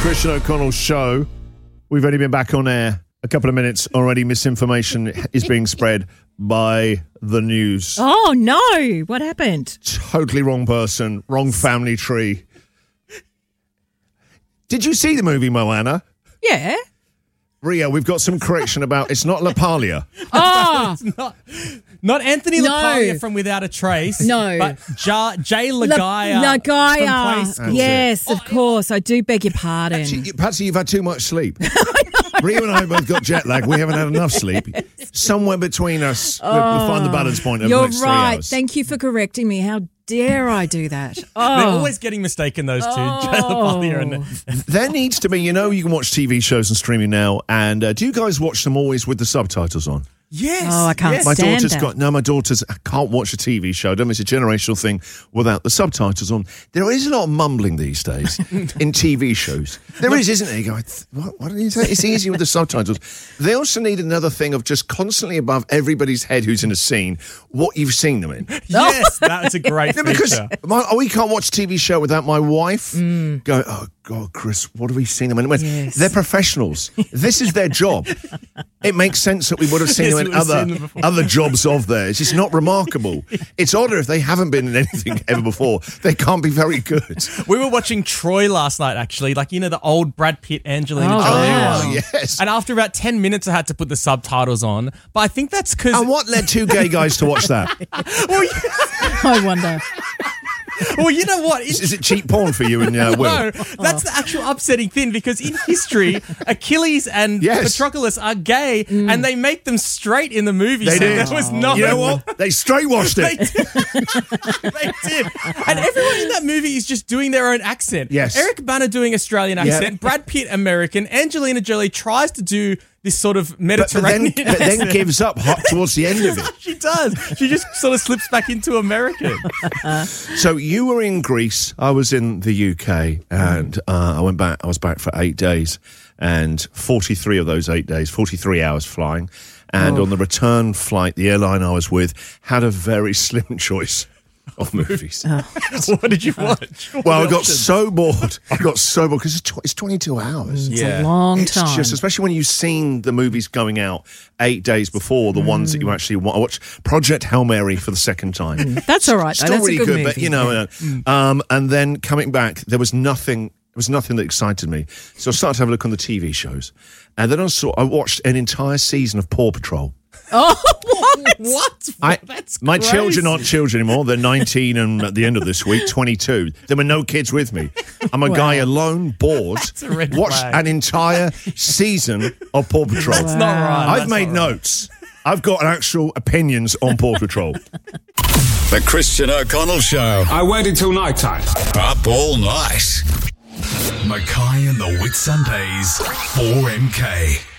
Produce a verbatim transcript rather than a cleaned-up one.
Christian O'Connell show. We've only been back on air a couple of minutes already. Misinformation is being spread by the news. Oh, no. What happened? Totally wrong person, wrong family tree. Did you see the movie Moana? Yeah. Ria, we've got some correction about it's not La Paglia. Oh, It's not, not Anthony No. LaPaglia from Without a Trace. No. But ja, Jay Lagaya. La- from Play Lagaya. School. Yes, of course. I do beg your pardon. Patsy, Patsy, you've had too much sleep. Ria and I both got jet lag. We haven't had enough sleep. Somewhere between us, we'll, we'll find the balance point over You're the next three right. hours. Thank you for correcting me. How dare I do that? Oh. They're always getting mistaken, those two. Jay LaPaglia and There needs to be, you know, you can watch T V shows and streaming now, and uh, do you guys watch them always with the subtitles on? Yes. Oh, I can't yes. My stand daughter's that. got, no, my daughter's I can't watch a T V show. I don't know if it's a generational thing without the subtitles on. There is a lot of mumbling these days in T V shows. There is, isn't there? You go, what, what did you say? It's easy with the subtitles. They also need another thing of just constantly above everybody's head who's in a scene, what you've seen them in. Yes, that's a great No, because feature. my, oh, we can't watch a T V show without my wife go, oh, God, Chris, what have we seen them in? When Yes. They're professionals. This is their job. It makes sense that we would have seen Yes, them in we've seen other, them before. other jobs of theirs. It's not remarkable. It's odder if they haven't been in anything ever before. They can't be very good. We were watching Troy last night, actually. Like, you know, the old Brad Pitt, Angelina Oh, Jolie wow. one. yes. And after about ten minutes, I had to put the subtitles on. But I think that's because... And what led two gay guys to watch that? I wonder. Well, you know what? Is, is it cheap porn for you and uh, Will? No, that's the actual upsetting thing, because in history, Achilles and Yes. Patroclus are gay, and they make them straight in the movie. They so did. There was no, You know what? They straight washed They it. did. They did. And everyone in that movie is just doing their own accent. Yes. Eric Bana doing Australian accent, Brad Pitt American, Angelina Jolie tries to do this sort of But, but, then, Mediterranean but then accent. gives up hot towards the end of it. She does. She just sort of slips back into American. So you were in Greece, I was in the U K, and uh, I went back. I was back for eight days, and forty-three of those eight days, forty-three hours flying. And on the return flight, the airline I was with had a very slim choice of movies. What did you watch? What Well, I were the got options? so bored. I got so bored because it's, tw- it's twenty-two hours. It's Yeah. a long It's time. just, especially when you've seen the movies going out eight days before, the ones that you actually want. I watched Project Hail Mary for the second time. That's all right. though. Still That's really a good, good, movie. but you know, uh, um, and then coming back, there was nothing. There was nothing that excited me. So I started to have a look on the T V shows, and then I saw. I watched an entire season of Paw Patrol. Oh, what? What? I, That's my crazy. children aren't children anymore. They're nineteen, and at the end of this week, twenty-two. There were no kids with me. I'm a guy alone, bored. a red Watched flag. an entire season of Paw Patrol. That's not right. I've That's made not right. notes. I've got actual opinions on Paw Patrol. The Christian O'Connell Show. I waited till night time. Up all night. Mackay and the Whitsundays. four M K.